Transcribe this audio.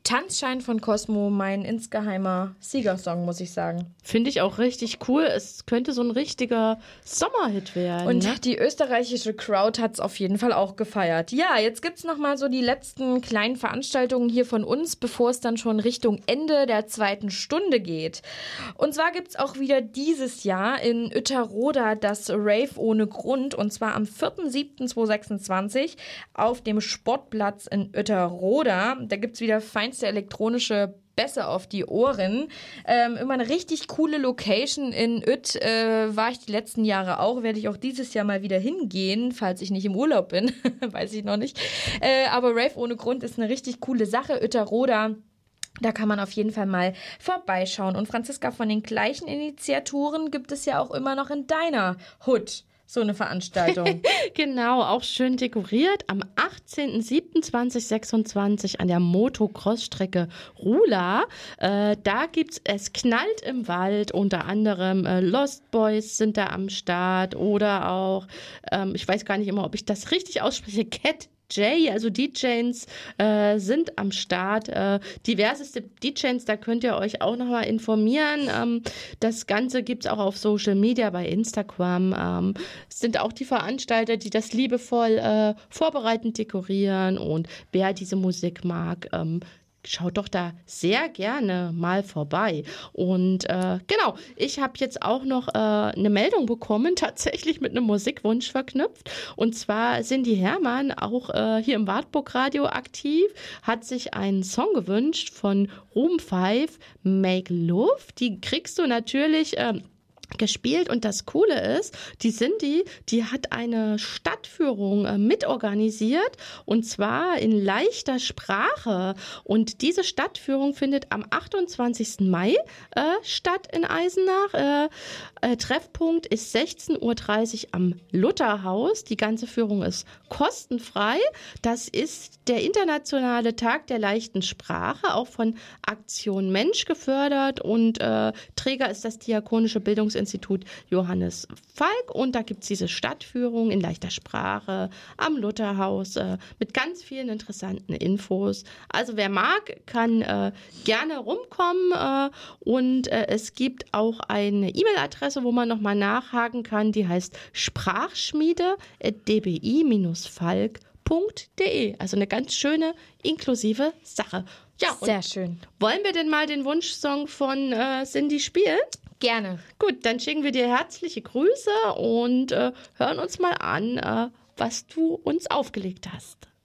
Tanzschein von Cosmo, mein insgeheimer Siegersong, muss ich sagen. Finde ich auch richtig cool. Es könnte so ein richtiger Sommerhit werden. Und die österreichische Crowd hat es auf jeden Fall auch gefeiert. Ja, jetzt gibt es nochmal so die letzten kleinen Veranstaltungen hier von uns, bevor es dann schon Richtung Ende der 2. Stunde geht. Und zwar gibt es auch wieder dieses Jahr in Uetterroda das Rave ohne Grund, und zwar am 4.7.2026 auf dem Sportplatz in Uetterroda. Da gibt es wieder feinste elektronische Bässe auf die Ohren. Immer eine richtig coole Location in Uett. War ich die letzten Jahre auch. Werde ich auch dieses Jahr mal wieder hingehen, falls ich nicht im Urlaub bin. Weiß ich noch nicht. Aber Rave ohne Grund ist eine richtig coole Sache. Uetterroda. Da kann man auf jeden Fall mal vorbeischauen. Und Franziska, von den gleichen Initiatoren gibt es ja auch immer noch in deiner Hut so eine Veranstaltung. Genau, auch schön dekoriert. Am 18.07.2026 an der Motocross-Strecke Rula. Da gibt's Es knallt im Wald. Unter anderem Lost Boys sind da am Start. Oder auch, ich weiß gar nicht immer, ob ich das richtig ausspreche, Cat J, also DJs sind am Start. Diverseste DJs, da könnt ihr euch auch nochmal informieren. Das Ganze gibt es auch auf Social Media, bei Instagram. Es sind auch die Veranstalter, die das liebevoll vorbereitend dekorieren. Und wer diese Musik mag, schaut doch da sehr gerne mal vorbei. Und genau, ich habe jetzt auch noch eine Meldung bekommen, tatsächlich mit einem Musikwunsch verknüpft. Und zwar Cindy Hermann, auch hier im Wartburg Radio aktiv, hat sich einen Song gewünscht von Room 5, Make Love. Die kriegst du natürlich gespielt, und das Coole ist, die Cindy, die hat eine Stadtführung mitorganisiert, und zwar in leichter Sprache, und diese Stadtführung findet am 28. Mai statt in Eisenach. Treffpunkt ist 16.30 Uhr am Lutherhaus. Die ganze Führung ist kostenfrei. Das ist der internationale Tag der leichten Sprache, auch von Aktion Mensch gefördert, und Träger ist das Diakonische Bildungsinstitut Johannes Falk, und da gibt es diese Stadtführung in leichter Sprache am Lutherhaus mit ganz vielen interessanten Infos. Also wer mag, kann gerne rumkommen, und es gibt auch eine E-Mail-Adresse, wo man nochmal nachhaken kann, die heißt sprachschmiede@dbi-falk.de. Also eine ganz schöne, inklusive Sache. Ja, sehr schön. Wollen wir denn mal den Wunschsong von Cindy spielen? Gerne. Gut, dann schicken wir dir herzliche Grüße und hören uns mal an, was du uns aufgelegt hast.